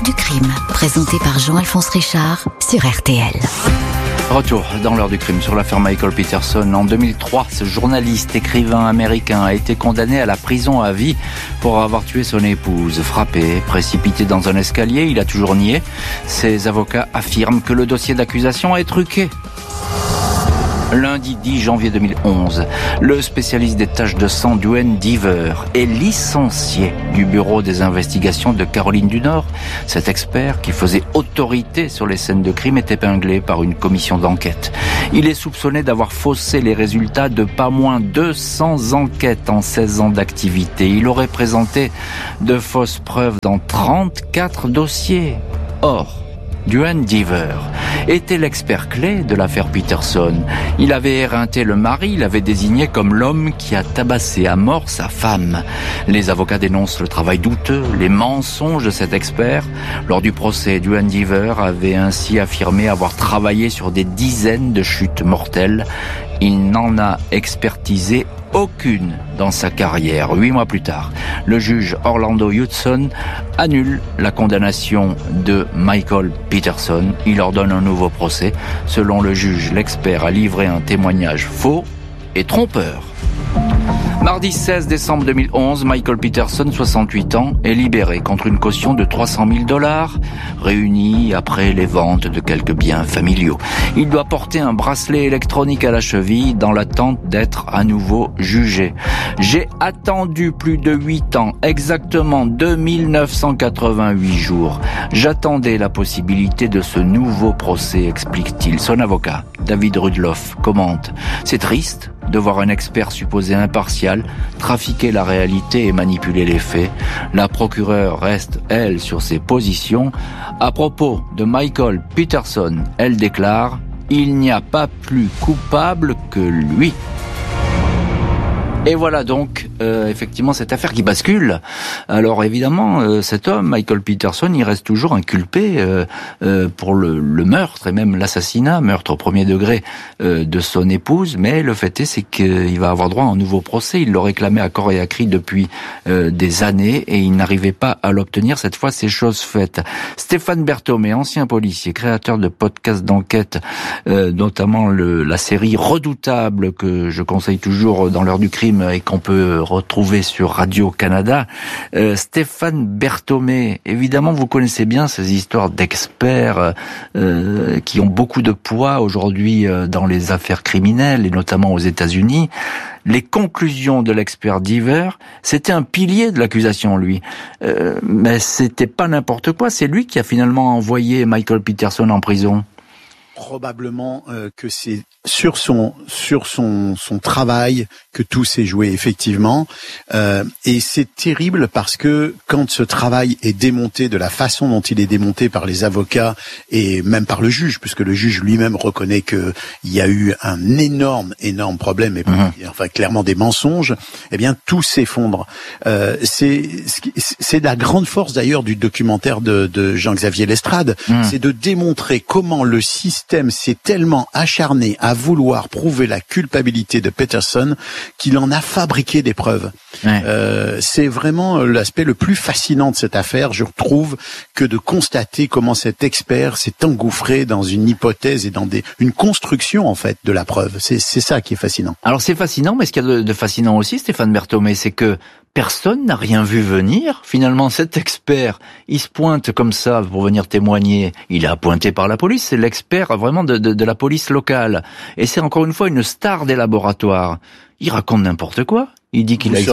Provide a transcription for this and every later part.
l'heure du crime, présenté par Jean-Alphonse Richard sur RTL. Retour dans l'heure du crime sur l'affaire Michael Peterson. En 2003, ce journaliste écrivain américain a été condamné à la prison à vie pour avoir tué son épouse. Frappé, précipité dans un escalier, il a toujours nié. Ses avocats affirment que le dossier d'accusation est truqué. Lundi 10 janvier 2011, le spécialiste des taches de sang Duane Deaver est licencié du bureau des investigations de Caroline du Nord. Cet expert, qui faisait autorité sur les scènes de crime, est épinglé par une commission d'enquête. Il est soupçonné d'avoir faussé les résultats de pas moins 200 enquêtes en 16 ans d'activité. Il aurait présenté de fausses preuves dans 34 dossiers. Or, Duane Deaver était l'expert clé de l'affaire Peterson. Il avait éreinté le mari, il l'avait désigné comme l'homme qui a tabassé à mort sa femme. Les avocats dénoncent le travail douteux, les mensonges de cet expert. Lors du procès, Duane Deaver avait ainsi affirmé avoir travaillé sur des dizaines de chutes mortelles. Il n'en a expertisé aucune dans sa carrière. 8 mois plus tard, le juge Orlando Hudson annule la condamnation de Michael Peterson. Il ordonne un nouveau procès. Selon le juge, l'expert a livré un témoignage faux et trompeur. Mardi 16 décembre 2011, Michael Peterson, 68 ans, est libéré contre une caution de $300,000 réunie après les ventes de quelques biens familiaux. Il doit porter un bracelet électronique à la cheville dans l'attente d'être à nouveau jugé. J'ai attendu plus de 8 ans, exactement 2988 jours. J'attendais la possibilité de ce nouveau procès, explique-t-il. Son avocat, David Rudloff, commente: c'est triste de voir un expert supposé impartial trafiquer la réalité et manipuler les faits. La procureure reste, elle, sur ses positions. À propos de Michael Peterson, elle déclare: il n'y a pas plus coupable que lui. Et voilà donc effectivement cette affaire qui bascule. Alors évidemment, cet homme, Michael Peterson, il reste toujours inculpé pour le meurtre et même l'assassinat, meurtre au premier degré de son épouse. Mais le fait est, c'est qu'il va avoir droit à un nouveau procès. Il le réclamait à corps et à cri depuis des années et il n'arrivait pas à l'obtenir. Cette fois, c'est chose faite. Stéphane Berthomé, ancien policier, créateur de podcasts d'enquête, notamment la série Redoutable que je conseille toujours dans l'heure du crime et qu'on peut retrouver sur Radio-Canada. Stéphane Berthomé, évidemment vous connaissez bien ces histoires d'experts qui ont beaucoup de poids aujourd'hui dans les affaires criminelles et notamment aux États-Unis. Les conclusions de l'expert Deaver, c'était un pilier de l'accusation, lui. Mais c'était pas n'importe quoi, c'est lui qui a finalement envoyé Michael Peterson en prison. Probablement que c'est sur son travail que tout s'est joué effectivement, et c'est terrible parce que quand ce travail est démonté de la façon dont il est démonté par les avocats et même par le juge, puisque le juge lui-même reconnaît que il y a eu un énorme problème et enfin clairement des mensonges, eh bien tout s'effondre. C'est la grande force d'ailleurs du documentaire de Jean-Xavier Lestrade, c'est de démontrer comment le système s'est tellement acharné à vouloir prouver la culpabilité de Peterson qu'il en a fabriqué des preuves. Ouais. C'est vraiment l'aspect le plus fascinant de cette affaire, je trouve, que de constater comment cet expert s'est engouffré dans une hypothèse et dans une construction en fait de la preuve. C'est ça qui est fascinant. Alors c'est fascinant, mais ce qu'il y a de fascinant aussi, Stéphane Berthomé, c'est que personne n'a rien vu venir. Finalement, cet expert, il se pointe comme ça pour venir témoigner. Il est appointé par la police. C'est l'expert vraiment de la police locale. Et c'est encore une fois une star des laboratoires. Il raconte n'importe quoi. Il dit qu'il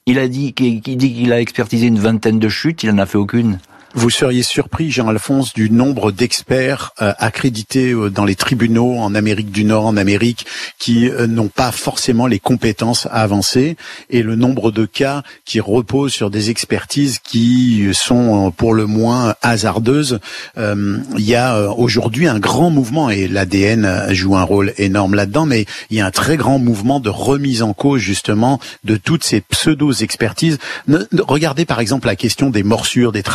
a expertisé une vingtaine de chutes. Il en a fait aucune. Vous seriez surpris, Jean-Alphonse, du nombre d'experts accrédités dans les tribunaux en Amérique du Nord, en Amérique, qui n'ont pas forcément les compétences à avancer, et le nombre de cas qui reposent sur des expertises qui sont pour le moins hasardeuses. Il y a aujourd'hui un grand mouvement, et l'ADN joue un rôle énorme là-dedans, mais il y a un très grand mouvement de remise en cause justement de toutes ces pseudo-expertises. Regardez par exemple la question des morsures, des traces de morsures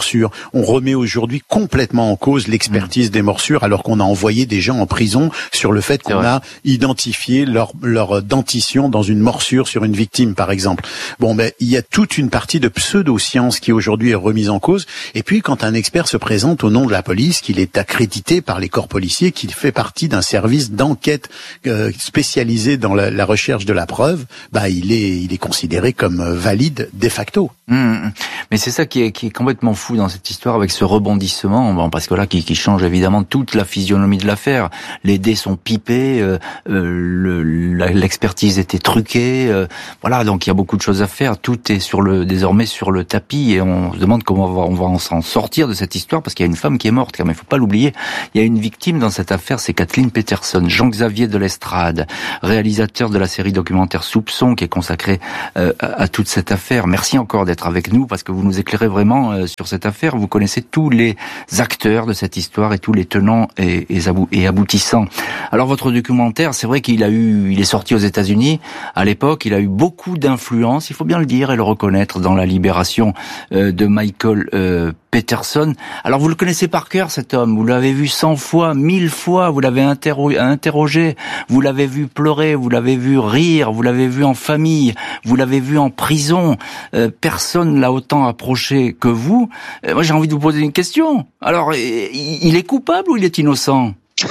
morsures. On remet aujourd'hui complètement en cause l'expertise des morsures, alors qu'on a envoyé des gens en prison sur le fait qu'on a identifié leur dentition dans une morsure sur une victime, par exemple. Bon, ben, il y a toute une partie de pseudo-science qui aujourd'hui est remise en cause. Et puis, quand un expert se présente au nom de la police, qu'il est accrédité par les corps policiers, qu'il fait partie d'un service d'enquête spécialisé dans la recherche de la preuve, bah, il est considéré comme valide de facto. Mais c'est ça qui est complètement fou dans cette histoire, avec ce rebondissement, bon, parce que là, qui change évidemment toute la physionomie de l'affaire. Les dés sont pipés, l'expertise était truquée, voilà, donc il y a beaucoup de choses à faire. Tout est désormais sur le tapis, et on se demande comment on va s'en sortir de cette histoire, parce qu'il y a une femme qui est morte, quand même, il faut pas l'oublier. Il y a une victime dans cette affaire, c'est Kathleen Peterson. Jean-Xavier de l'Estrade, réalisateur de la série documentaire Soupçon, qui est consacrée à toute cette affaire. Merci encore d'être avec nous, parce que vous nous éclairez vraiment sur cette affaire. Vous connaissez tous les acteurs de cette histoire et tous les tenants et aboutissants. Alors votre documentaire, c'est vrai il est sorti aux États-Unis à l'époque. Il a eu beaucoup d'influence, il faut bien le dire et le reconnaître, dans la libération de Michael Peterson. Alors vous le connaissez par cœur, cet homme. Vous l'avez vu 100 fois, 1000 fois. Vous l'avez interrogé. Vous l'avez vu pleurer. Vous l'avez vu rire. Vous l'avez vu en famille. Vous l'avez vu en prison. Personne l'a autant approché que vous. Moi, j'ai envie de vous poser une question. Alors, il est coupable ou il est innocent?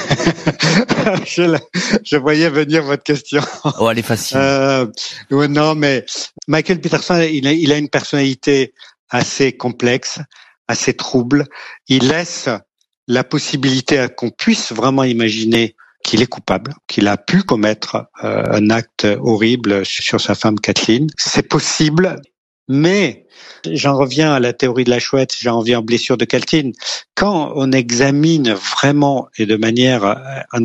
Je voyais venir votre question. Oh, elle est facile. Non, mais Michael Peterson, il a une personnalité assez complexe, assez trouble. Il laisse la possibilité qu'on puisse vraiment imaginer qu'il est coupable, qu'il a pu commettre un acte horrible sur sa femme Kathleen. C'est possible, mais j'en reviens à la théorie de la chouette, j'en reviens aux blessures de Kathleen. Quand on examine vraiment, et de manière,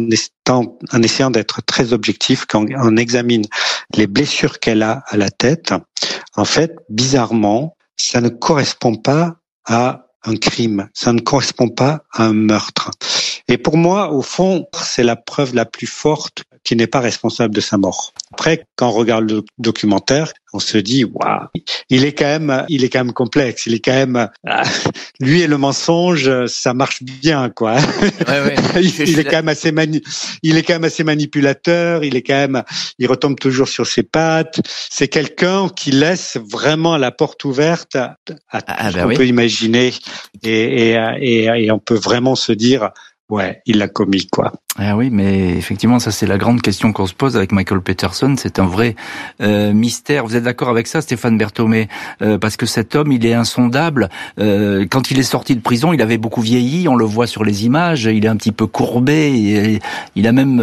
en essayant d'être très objectif, quand on examine les blessures qu'elle a à la tête, en fait, bizarrement, ça ne correspond pas à un crime, ça ne correspond pas à un meurtre. Et pour moi, au fond, c'est la preuve la plus forte qu'il n'est pas responsable de sa mort. Après, quand on regarde le documentaire, on se dit, waouh, il est quand même complexe. Il est quand même, lui et le mensonge, ça marche bien, quoi. Ouais. Il est quand même assez manipulateur. Il retombe toujours sur ses pattes. C'est quelqu'un qui laisse vraiment la porte ouverte à tout ce qu'on peut imaginer, et on peut vraiment se dire, ouais, il l'a commis, quoi. Ah oui, mais effectivement, ça c'est la grande question qu'on se pose avec Michael Peterson. C'est un vrai mystère. Vous êtes d'accord avec ça, Stéphane Berthomé? Parce que cet homme, il est insondable. Quand il est sorti de prison, il avait beaucoup vieilli. On le voit sur les images. Il est un petit peu courbé. Il a même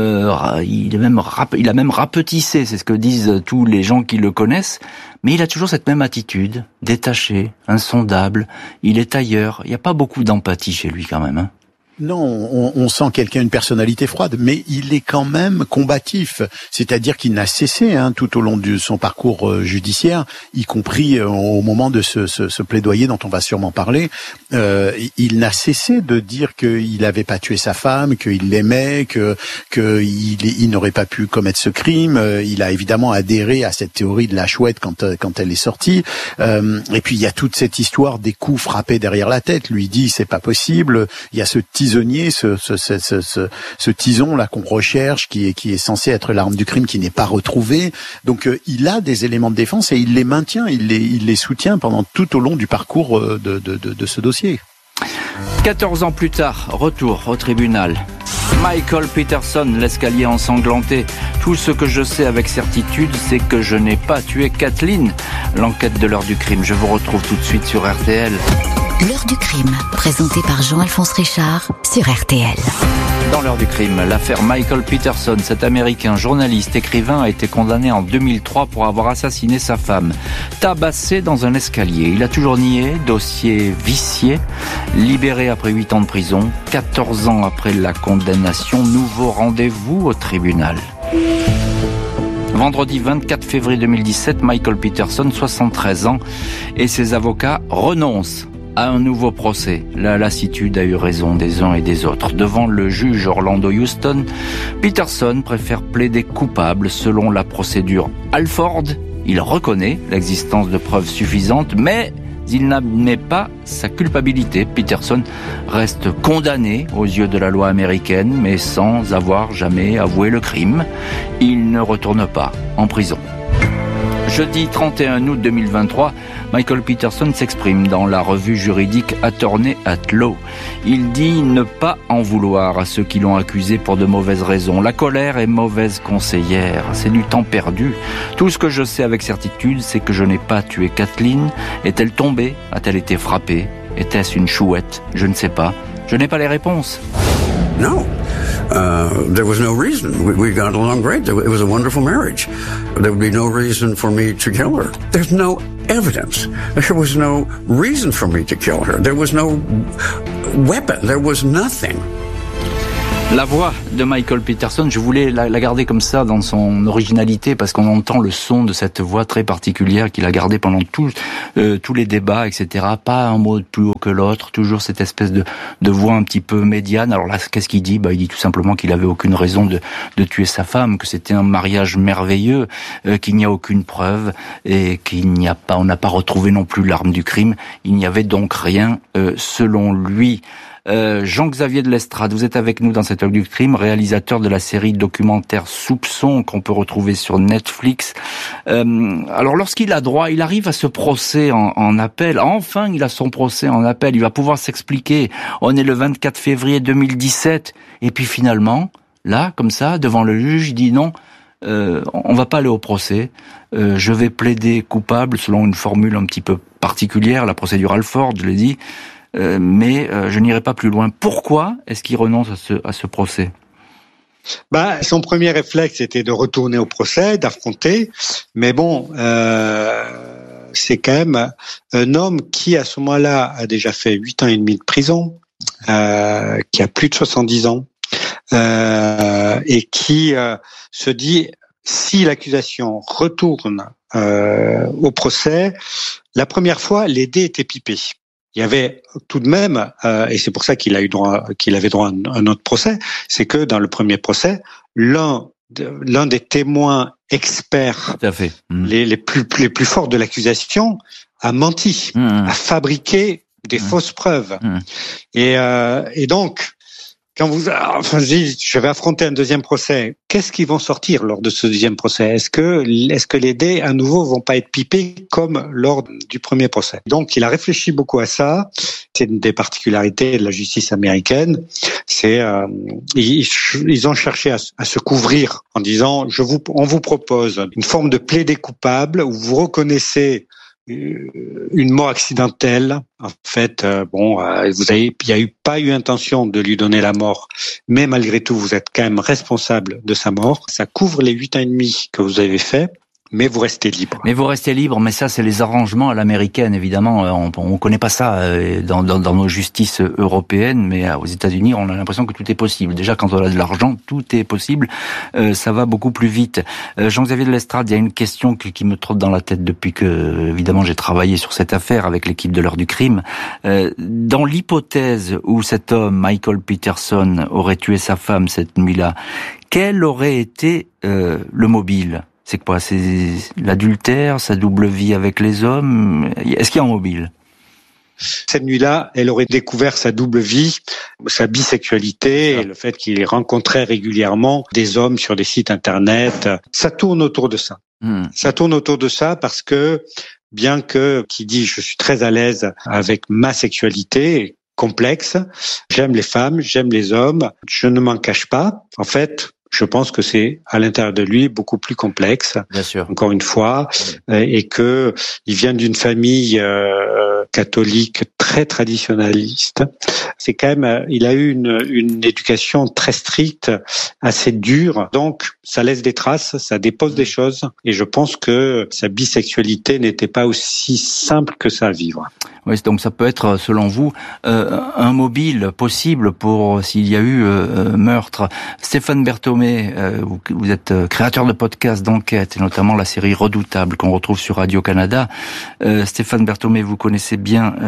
rapetissé. C'est ce que disent tous les gens qui le connaissent. Mais il a toujours cette même attitude, détaché, insondable. Il est ailleurs. Il n'y a pas beaucoup d'empathie chez lui, quand même, hein. Non, on sent quelqu'un, une personnalité froide, mais il est quand même combatif. C'est-à-dire qu'il n'a cessé, tout au long de son parcours judiciaire, y compris au moment de ce plaidoyer dont on va sûrement parler, il n'a cessé de dire qu'il n'avait pas tué sa femme, qu'il l'aimait, qu'il n'aurait pas pu commettre ce crime. Il a évidemment adhéré à cette théorie de la chouette quand elle est sortie. Et puis il y a toute cette histoire des coups frappés derrière la tête. Lui dit c'est pas possible. Il y a ce tisonnier, ce tison là qu'on recherche, qui est censé être l'arme du crime, qui n'est pas retrouvé. Donc il a des éléments de défense et il les maintient, il les soutient pendant tout au long du parcours de ce dossier. 14 ans plus tard, retour au tribunal. Michael Peterson, l'escalier ensanglanté. Tout ce que je sais avec certitude, c'est que je n'ai pas tué Kathleen. L'enquête de l'heure du crime. Je vous retrouve tout de suite sur RTL. L'heure du crime, présentée par Jean-Alphonse Richard sur RTL. Dans l'heure du crime, l'affaire Michael Peterson, cet Américain journaliste, écrivain, a été condamné en 2003 pour avoir assassiné sa femme, tabassé dans un escalier. Il a toujours nié, dossier vicié, libéré après 8 ans de prison, 14 ans après la condamnation, nouveau rendez-vous au tribunal. Vendredi 24 février 2017, Michael Peterson, 73 ans, et ses avocats renoncent à un nouveau procès. La lassitude a eu raison des uns et des autres. Devant le juge Orlando Houston, Peterson préfère plaider coupable selon la procédure Alford. Il reconnaît l'existence de preuves suffisantes, mais il n'admet pas sa culpabilité. Peterson reste condamné aux yeux de la loi américaine, mais sans avoir jamais avoué le crime. Il ne retourne pas en prison. Jeudi 31 août 2023, Michael Peterson s'exprime dans la revue juridique Attorney at Law. Il dit ne pas en vouloir à ceux qui l'ont accusé pour de mauvaises raisons. La colère est mauvaise conseillère, c'est du temps perdu. Tout ce que je sais avec certitude, c'est que je n'ai pas tué Kathleen. Est-elle tombée? A-t-elle été frappée? Était-ce une chouette? Je ne sais pas. Je n'ai pas les réponses. No. There was no reason. We got along great. It was a wonderful marriage. There would be no reason for me to kill her. There's no evidence. There was no reason for me to kill her. There was no weapon. There was nothing. La voix de Michael Peterson, je voulais la garder comme ça dans son originalité parce qu'on entend le son de cette voix très particulière qu'il a gardée pendant tous les débats, etc. Pas un mot plus haut que l'autre, toujours cette espèce de voix un petit peu médiane. Alors là, qu'est-ce qu'il dit? Il dit tout simplement qu'il avait aucune raison de tuer sa femme, que c'était un mariage merveilleux, qu'il n'y a aucune preuve et on n'a pas retrouvé non plus l'arme du crime. Il n'y avait donc rien selon lui. Jean-Xavier de Lestrade, vous êtes avec nous dans cette heure du crime, réalisateur de la série documentaire Soupçon qu'on peut retrouver sur Netflix. Alors lorsqu'il a droit, il arrive à ce procès en appel. Enfin, il a son procès en appel. Il va pouvoir s'expliquer. On est le 24 février 2017. Et puis finalement, là, comme ça, devant le juge, il dit non, on va pas aller au procès. Je vais plaider coupable selon une formule un petit peu particulière, la procédure Alford, je l'ai dit. Mais je n'irai pas plus loin. Pourquoi est-ce qu'il renonce à ce procès? Son premier réflexe était de retourner au procès, d'affronter. Mais bon, c'est quand même un homme qui, à ce moment-là, a déjà fait 8 ans et demi de prison, qui a plus de 70 ans, et qui se dit, si l'accusation retourne au procès, la première fois, les dés étaient pipés. Il y avait tout de même, et c'est pour ça qu'il avait droit à un autre procès, c'est que dans le premier procès, l'un des témoins experts, tout à fait. Les plus forts de l'accusation, a menti, a fabriqué des fausses preuves. Et donc, quand je vais affronter un deuxième procès, qu'est-ce qui vont sortir lors de ce deuxième procès? Est-ce que les dés à nouveau vont pas être pipés comme lors du premier procès? Donc il a réfléchi beaucoup à ça. C'est une des particularités de la justice américaine. C'est ils ont cherché à se couvrir en disant on vous propose une forme de plaidé coupable où vous reconnaissez une mort accidentelle. En fait, il n'y a pas eu intention de lui donner la mort, mais malgré tout, vous êtes quand même responsable de sa mort. Ça couvre les 8 ans et demi que vous avez fait. Mais vous restez libre. Mais ça, c'est les arrangements à l'américaine, évidemment. On connaît pas ça dans nos justices européennes, mais aux États-Unis, on a l'impression que tout est possible. Déjà, quand on a de l'argent, tout est possible. Ça va beaucoup plus vite. Jean-Xavier de Lestrade, il y a une question qui me trotte dans la tête depuis que, évidemment, j'ai travaillé sur cette affaire avec l'équipe de l'heure du crime. Dans l'hypothèse où cet homme, Michael Peterson, aurait tué sa femme cette nuit-là, quel aurait été le mobile? C'est quoi? C'est l'adultère, sa double vie avec les hommes? Est-ce qu'il y a un mobile? Cette nuit-là, elle aurait découvert sa double vie, sa bisexualité et le fait qu'il rencontrait régulièrement des hommes sur des sites internet. Ça tourne autour de ça. Ça tourne autour de ça parce que, bien que, qui dit je suis très à l'aise avec ma sexualité complexe, j'aime les femmes, j'aime les hommes, je ne m'en cache pas. En fait, je pense que c'est à l'intérieur de lui beaucoup plus complexe. Bien sûr. Encore une fois, et que il vient d'une famille catholique très traditionnaliste. C'est quand même, il a eu une éducation très stricte, assez dure. Donc, ça laisse des traces, ça dépose des choses. Et je pense que sa bisexualité n'était pas aussi simple que ça à vivre. Oui, donc ça peut être, selon vous, un mobile possible pour s'il y a eu meurtre. Stéphane Berthomé, vous êtes créateur de podcasts d'enquête, et notamment la série Redoutable qu'on retrouve sur Radio-Canada. Stéphane Berthomé, vous connaissez bien cette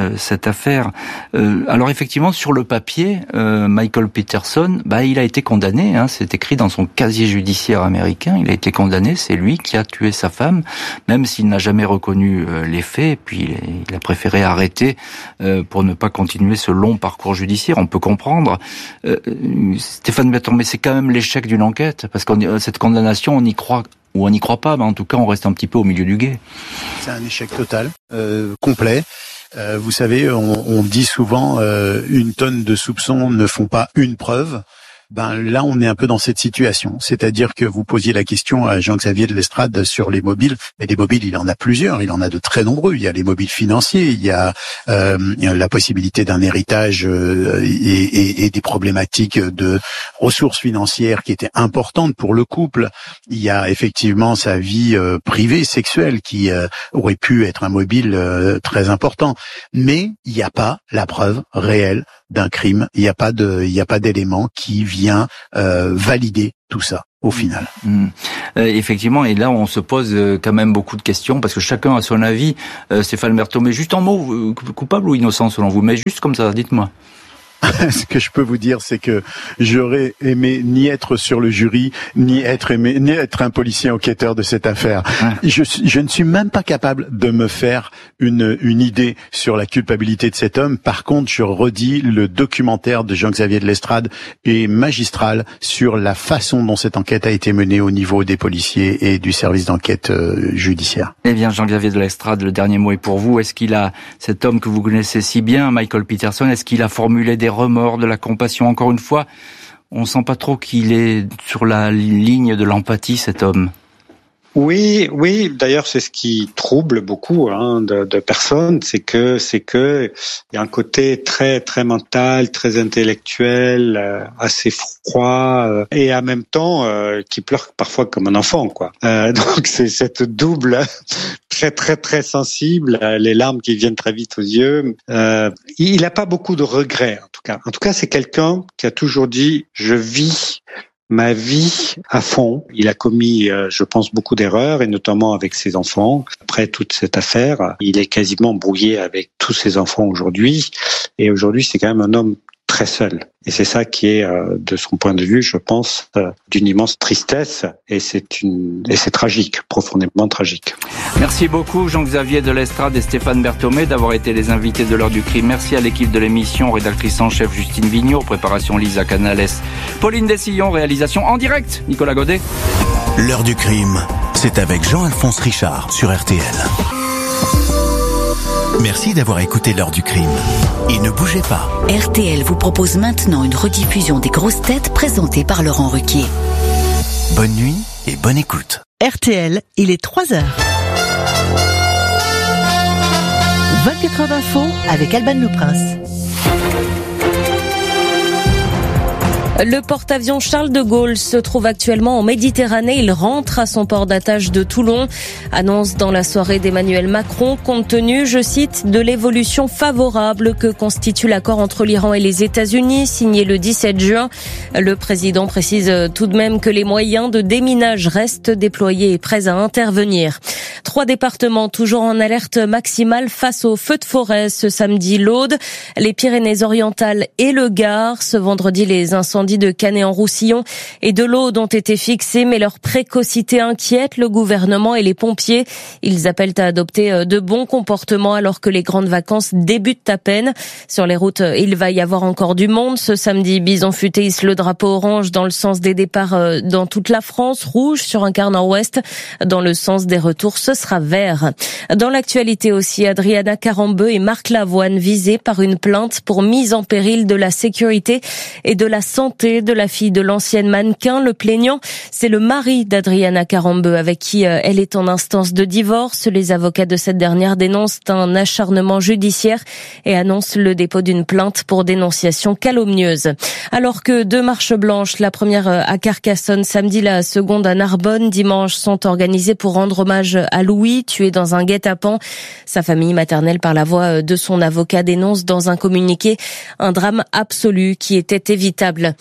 affaire. Alors effectivement, sur le papier, Michael Peterson, il a été condamné. C'est écrit dans son casier judiciaire américain. Il a été condamné. C'est lui qui a tué sa femme, même s'il n'a jamais reconnu les faits. Et puis il a préféré arrêter pour ne pas continuer ce long parcours judiciaire. On peut comprendre. Stéphane Berton, mais c'est quand même l'échec d'une enquête, parce que cette condamnation, on y croit ou on n'y croit pas, mais en tout cas, on reste un petit peu au milieu du gué. C'est un échec total, complet. Vous savez, on dit souvent une tonne de soupçons ne font pas une preuve. Là, on est un peu dans cette situation. C'est-à-dire que vous posiez la question à Jean-Xavier de Lestrade sur les mobiles. Mais des mobiles, il en a plusieurs. Il en a de très nombreux. Il y a les mobiles financiers. Il y a la possibilité d'un héritage et des problématiques de ressources financières qui étaient importantes pour le couple. Il y a effectivement sa vie privée, sexuelle, qui aurait pu être un mobile très important. Mais il n'y a pas la preuve réelle d'un crime. Il n'y a pas d'élément qui vient valider tout ça au final. Effectivement, et là on se pose quand même beaucoup de questions parce que chacun a son avis. Stéphane Berton, mais juste en mots, coupable ou innocent selon vous? Mais juste comme ça, dites-moi. Ce que je peux vous dire, c'est que j'aurais aimé ni être sur le jury, ni être un policier enquêteur de cette affaire. Je ne suis même pas capable de me faire une idée sur la culpabilité de cet homme. Par contre, je redis, le documentaire de Jean-Xavier de Lestrade est magistral sur la façon dont cette enquête a été menée au niveau des policiers et du service d'enquête judiciaire. Eh bien, Jean-Xavier de Lestrade, le dernier mot est pour vous. Est-ce qu'il a, cet homme que vous connaissez si bien, Michael Peterson, est-ce qu'il a formulé des remords, de la compassion? Encore une fois, on sent pas trop qu'il est sur la ligne de l'empathie, cet homme. Oui. D'ailleurs, c'est ce qui trouble beaucoup de personnes, c'est que il y a un côté très très mental, très intellectuel, assez froid et en même temps qui pleure parfois comme un enfant, quoi. Donc c'est cette double très très très sensible, les larmes qui viennent très vite aux yeux. Il n'a pas beaucoup de regrets, en tout cas. En tout cas, c'est quelqu'un qui a toujours dit je vis ma vie à fond. Il a commis, je pense, beaucoup d'erreurs, et notamment avec ses enfants. Après toute cette affaire, il est quasiment brouillé avec tous ses enfants aujourd'hui. Et aujourd'hui, c'est quand même un homme très seul. Et c'est ça qui est, de son point de vue, je pense, d'une immense tristesse. Et c'est tragique, profondément tragique. Merci beaucoup Jean-Xavier de Lestrade et Stéphane Berthomé d'avoir été les invités de l'heure du crime. Merci à l'équipe de l'émission, rédactrice en chef Justine Vignot, préparation Lisa Canales, Pauline Dessillon, réalisation en direct Nicolas Godet. L'heure du crime, c'est avec Jean-Alphonse Richard sur RTL. Merci d'avoir écouté l'heure du crime. Et ne bougez pas. RTL vous propose maintenant une rediffusion des grosses têtes présentées par Laurent Ruquier. Bonne nuit et bonne écoute. RTL, il est 3h. 24 heures d'info avec Alban Le Prince. Le porte-avions Charles de Gaulle se trouve actuellement en Méditerranée. Il rentre à son port d'attache de Toulon. Annonce dans la soirée d'Emmanuel Macron, compte tenu, je cite, de l'évolution favorable que constitue l'accord entre l'Iran et les États-Unis, signé le 17 juin. Le président précise tout de même que les moyens de déminage restent déployés et prêts à intervenir. 3 départements toujours en alerte maximale face aux feux de forêt ce samedi. L'Aude, les Pyrénées-Orientales et le Gard. Ce vendredi, les incendies de Canet-en-Roussillon et de l'Aude ont été fixés, mais leur précocité inquiète le gouvernement et les pompiers. Ils appellent à adopter de bons comportements alors que les grandes vacances débutent à peine. Sur les routes, il va y avoir encore du monde. Ce samedi, Bison Futé hisse le drapeau orange dans le sens des départs dans toute la France, rouge sur un quart nord-ouest. Dans le sens des retours, ce sera vert. Dans l'actualité aussi, Adriana Carambeu et Marc Lavoine visés par une plainte pour mise en péril de la sécurité et de la santé de la fille de l'ancienne mannequin. Le plaignant, c'est le mari d'Adriana Carambeu avec qui elle est en instance de divorce. Les avocats de cette dernière dénoncent un acharnement judiciaire et annoncent le dépôt d'une plainte pour dénonciation calomnieuse. Alors que 2 marches blanches, la première à Carcassonne samedi, la seconde à Narbonne dimanche, sont organisées pour rendre hommage à Louis, tué dans un guet-apens. Sa famille maternelle, par la voix de son avocat, dénonce dans un communiqué un drame absolu qui était évitable.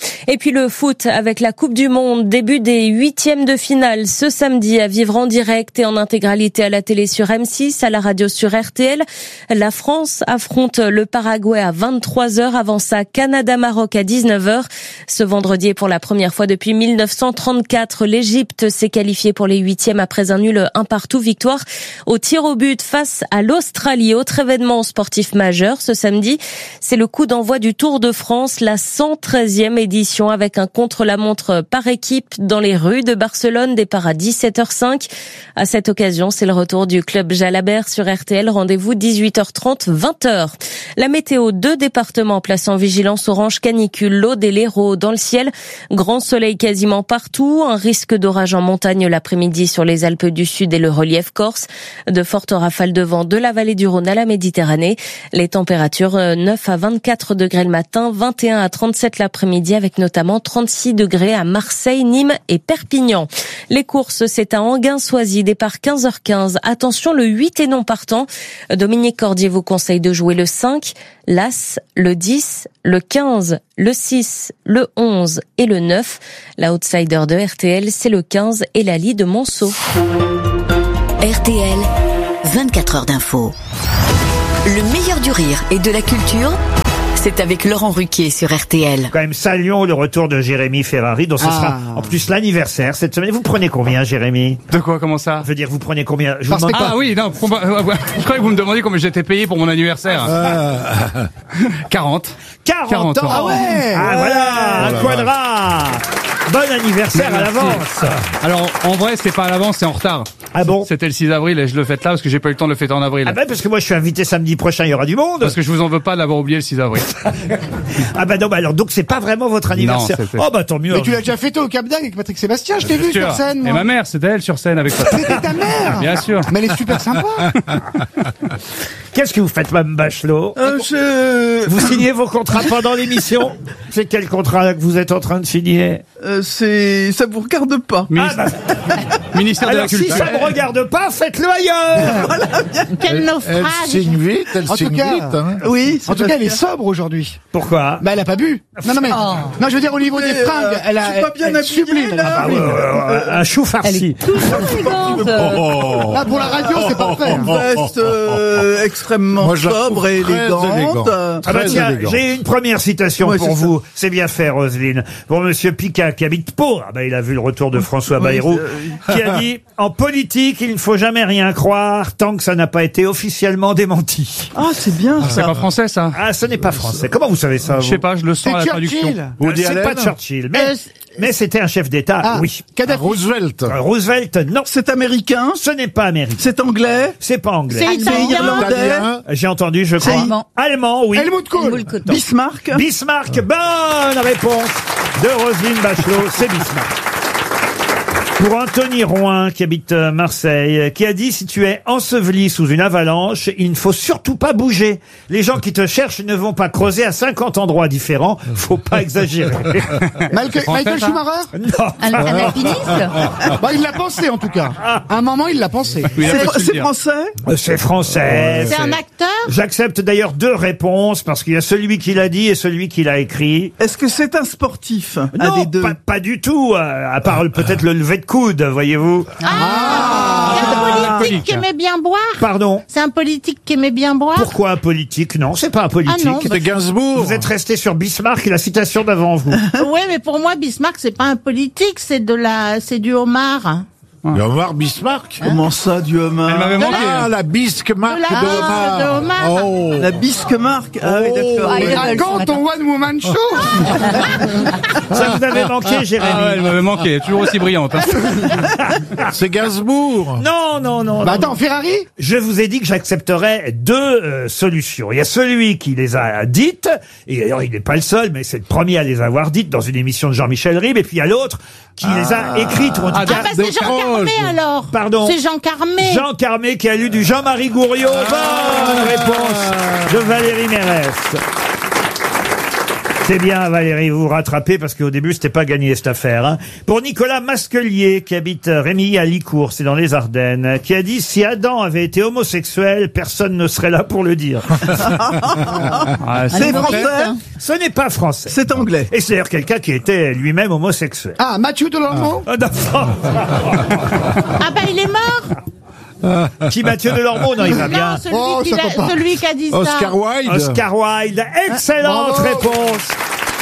Et puis le foot avec la Coupe du Monde, début des 8e de finale ce samedi à vivre en direct et en intégralité à la télé sur M6, à la radio sur RTL. La France affronte le Paraguay à 23h, avant ça Canada-Maroc à 19h. Ce vendredi, pour la première fois depuis 1934, l'Égypte s'est qualifiée pour les 8e après un nul 1-1, victoire au tir au but face à l'Australie. Autre événement sportif majeur ce samedi, c'est le coup d'envoi du Tour de France, la 113e édition avec un contre-la-montre par équipe dans les rues de Barcelone, départ à 17h05. À cette occasion, c'est le retour du club Jalabert sur RTL. Rendez-vous 18h30, 20h. La météo, 2 départements placés en vigilance orange canicule, l'Aude et l'Hérault. Dans le ciel, grand soleil quasiment partout, un risque d'orage en montagne l'après-midi sur les Alpes du Sud et le relief corse. De fortes rafales de vent de la vallée du Rhône à la Méditerranée. Les températures 9 à 24 degrés le matin, 21 à 37 l'après-midi, avec notamment 36 degrés à Marseille, Nîmes et Perpignan. Les courses, c'est à Enghien-Soisy, départ 15h15. Attention, le 8 est non partant. Dominique Cordier vous conseille de jouer le 5, l'As, le 10, le 15, le 6, le 11 et le 9. La outsider de RTL, c'est le 15 et Lali de Monceau. RTL, 24 heures d'info. Le meilleur du rire et de la culture, c'est avec Laurent Ruquier sur RTL. Quand même, saluons le retour de Jérémy Ferrari, dont ce sera en plus l'anniversaire cette semaine. Vous prenez combien, Jérémy? De quoi? Comment ça? Je veux dire, vous prenez combien? Je vous demande pas. Ah oui, non, je croyais que vous me demandiez combien j'étais payé pour mon anniversaire. 40. 40 ans. Ah ouais. Ah voilà, un quadra. Bon anniversaire à l'avance. Alors, en vrai, c'est pas à l'avance, c'est en retard. Ah bon? C'était le 6 avril et je le fête là parce que j'ai pas eu le temps de le fêter en avril. Ah ben, parce que moi je suis invité samedi prochain, il y aura du monde. Parce que je vous en veux pas d'avoir oublié le 6 avril. Ah bah non, bah alors donc c'est pas vraiment votre anniversaire. Non, oh bah tant mieux. Mais tu l'as déjà fêté au Cap d'Agde avec Patrick Sébastien, je t'ai vu sur scène. Moi. Et ma mère, c'était elle sur scène avec toi. C'était ta mère? Bien sûr. Mais elle est super sympa. Qu'est-ce que vous faites, Mme Bachelot? Vous signez vos contrats pendant l'émission? C'est quel contrat que vous êtes en train de signer? Ça vous regarde pas. Ministère de la Culture. Si ça me regarde pas, faites-le ailleurs. Voilà, quel naufrage. Elle signe vite. Hein. Oui. En tout cas, elle est sobre aujourd'hui. Pourquoi? Bah, elle a pas bu. Non, mais. Non, je veux dire, au niveau des fringues, elle a. Je suis pas bien habillée, là. Un chou farci. Là, pour la radio, c'est parfait. Une veste extrêmement sobre et élégante. Ah bah tiens, j'ai une première citation pour vous. C'est bien fait, Roselyne. Pour Monsieur Picard, qui habite Pau. Ah bah, il a vu le retour de François Bayrou, qui a dit: en politique, il ne faut jamais rien croire tant que ça n'a pas été officiellement démenti. Ah, c'est bien ça. C'est pas français, ça? Ah, ce n'est pas français. Comment vous savez ça? Je sais pas, je le sens à la traduction. C'est pas Churchill, mais c'était un chef d'État, oui. Kadhafi. Roosevelt. Roosevelt, non. C'est américain? Ce n'est pas américain. C'est anglais? C'est pas anglais. C'est irlandais? J'ai entendu, je crois. Allemand, oui. Helmut Kohl. Bismarck? Bismarck, bonne réponse de Roselyne Bachelot, c'est Bismarck. Pour Anthony Roin, qui habite Marseille, qui a dit: si tu es enseveli sous une avalanche, il ne faut surtout pas bouger. Les gens qui te cherchent ne vont pas creuser à 50 endroits différents. Faut pas exagérer. Michael Schumacher? Non. Un alpiniste? Bah, il l'a pensé, en tout cas. À un moment, il l'a pensé. C'est français? C'est français. C'est un acteur? J'accepte d'ailleurs 2 réponses, parce qu'il y a celui qui l'a dit et celui qui l'a écrit. Est-ce que c'est un sportif? Non, des deux? pas du tout. À part peut-être le lever de coude, voyez-vous. C'est un politique qui aimait bien boire? Pardon? C'est un politique qui aimait bien boire? Pourquoi un politique? Non, c'est pas un politique. Ah non, C'était Gainsbourg. Vous êtes resté sur Bismarck et la citation d'avant vous. Ouais, mais pour moi, Bismarck, c'est pas un politique, c'est du homard. Le homard Bismarck. Comment ça, du homard? Elle m'avait manqué. Ah, la Bismarck De homard. Oh. La Bismarck. Ah oui, d'accord. Raconte ton one woman show. Ça vous avait manqué, Jérémy? Ah ouais, elle m'avait manqué. Elle est toujours aussi brillante. Hein. C'est Gainsbourg. Non. Bah, attends, Ferrari? Je vous ai dit que j'accepterais 2 solutions. Il y a celui qui les a dites, et d'ailleurs il n'est pas le seul, mais c'est le premier à les avoir dites dans une émission de Jean-Michel Ribes, et puis il y a l'autre qui les a écrites, ou en tout cas... Ah bah c'est Jean Carmé alors. Pardon. C'est Jean Carmé. Jean Carmé qui a lu du Jean-Marie Gouriot. Bonne réponse de Valérie Mérès. C'est bien, Valérie, vous vous rattrapez parce qu'au début, c'était pas gagné cette affaire. Hein. Pour Nicolas Masquelier, qui habite Rémilly à Licourt, c'est dans les Ardennes, qui a dit « Si Adam avait été homosexuel, personne ne serait là pour le dire. » C'est français. Ce n'est pas français. C'est anglais. Et c'est d'ailleurs quelqu'un qui était lui-même homosexuel. Ah, Mathieu Delormeau. Ah, non. Ah bah il est mort. Qui, Mathieu Delormeau? Non, il va bien. Non, celui qui a dit ça. Oscar Wilde. Oscar Wilde. Excellente réponse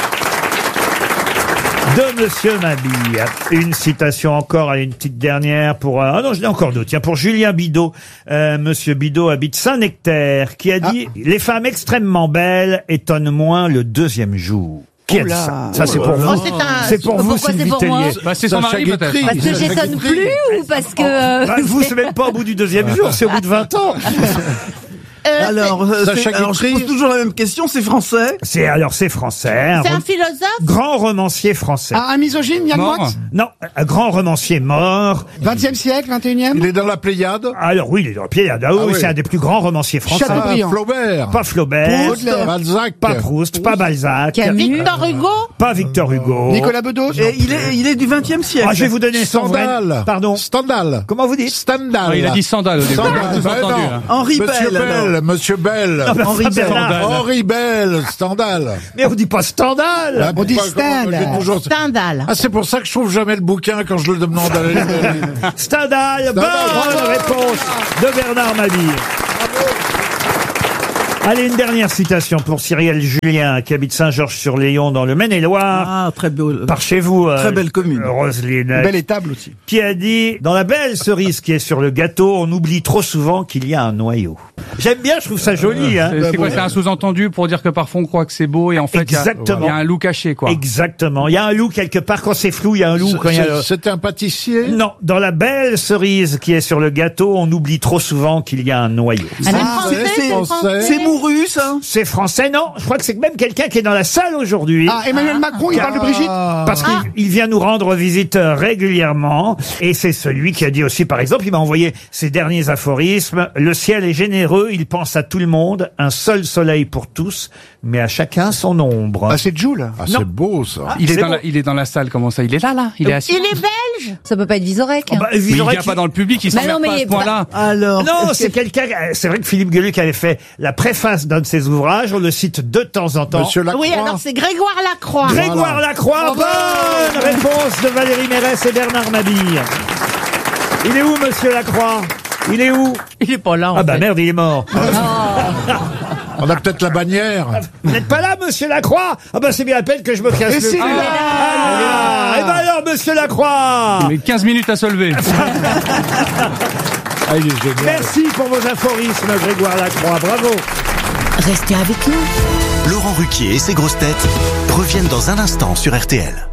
de Monsieur Mabille. Une citation encore, une petite dernière pour... Ah non, je l'ai encore d'autres. Tiens, pour Julien Bidot. Monsieur Bidot habite Saint-Nectaire, qui a dit « Les femmes extrêmement belles étonnent moins le deuxième jour ». Qui a dit ça? Ça, c'est pour vous. C'est pour vous, Pourquoi c'est Sylvie pour moi? Tellier. Bah, c'est son mari, peut-être. Parce que j'étonne plus ou parce que... Bah, vous, c'est même pas au bout du deuxième jour, c'est au bout de 20 ans. Alors, je pose toujours la même question, c'est français? C'est français. C'est un philosophe. Grand romancier français. Ah, un misogyne, Yann Mort. Moix. Non, un grand romancier mort. 20e siècle, 21e. Il est dans la Pléiade. Alors oui, il est dans le Pléiade. Ah oui, oui. c'est un des plus grands romanciers français. Chateaubriand. Flaubert. Pas Flaubert, Balzac. pas Proust, pas Balzac, Victor Hugo. pas Victor Hugo. Nicolas Bedos. Et il est du 20e siècle. Ah, je vais vous donner son vrai... Stendhal. Pardon. Stendhal. Comment vous dites? Stendhal. Il a dit sandal au début. Stendhal. On a tous Ben entendu, non. là. Henri Monsieur Bell, alors. Bell, Monsieur Bell. Non, mais Henri enfin, Bell. Bernard. Henri Bell, Stendhal. Mais on dit pas Stendhal. On dit Pas- Stendhal. j'ai toujours- Stendhal. Ah, c'est pour ça que je trouve jamais le bouquin quand je le demande à la librairie. Stendhal. Bonne bravo. réponse de Bernard Mabille. Allez, une dernière citation pour Cyrielle Julien, qui habite Saint-Georges-sur-Léon dans le Maine-et-Loire. Ah, très beau. Par chez vous, Très belle commune. Roselyne, Belle étable aussi. qui a dit « Dans la belle cerise qui est sur le gâteau, on oublie trop souvent qu'il y a un noyau. » J'aime bien, je trouve ça joli. Hein. C'est quoi? C'est un sous-entendu pour dire que parfois on croit que c'est beau et en fait il y a Exactement. un loup caché, quoi. Exactement. Il y a un loup quelque part. Quand c'est flou, il y a un loup. Quand il y a... C'était un pâtissier. Non, dans la belle cerise qui est sur le gâteau, on oublie trop souvent qu'il y a un noyau. C'est mouru, ça? C'est français, non? Je crois que c'est même quelqu'un qui est dans la salle aujourd'hui. Ah, Emmanuel Macron, il parle de Brigitte. Parce qu'il vient nous rendre visite régulièrement. Et c'est celui qui a dit aussi, par exemple, il m'a envoyé ses derniers aphorismes. Le ciel est généreux, il pense à tout le monde. Un seul soleil pour tous, mais à chacun son ombre. Ah, c'est Joule. Ah, c'est beau, ça. Il est dans la salle, comment ça? Il est là? Il est assis. Il est belge. Ça peut pas être Vizorek. Oh, bah, Mais il Vizorek, vient pas dans le public, il s'emmerde pas à ce point-là. Alors. non, c'est quelqu'un. C'est vrai que Philippe Gueluc avait fait la préface d'un de ses ouvrages. On le cite de temps en temps. Monsieur Lacroix. Oui, alors c'est Grégoire Lacroix. Grégoire Lacroix. Bonne réponse de Valérie Mérès et Bernard Mabille. Il est où, Monsieur Lacroix? Il est où? Il est pas là. Ah bah merde, il est mort. On a peut-être la bannière. Vous n'êtes pas là, Monsieur Lacroix? Ah bah c'est bien la peine que je me casse Et le si, cul. il est Ah, et ben alors, Monsieur Lacroix. Il met 15 minutes à se lever. Ah, il est génial. Merci pour vos aphorismes, Grégoire Lacroix. Bravo. Restez avec nous. Laurent Ruquier et ses grosses têtes reviennent dans un instant sur RTL.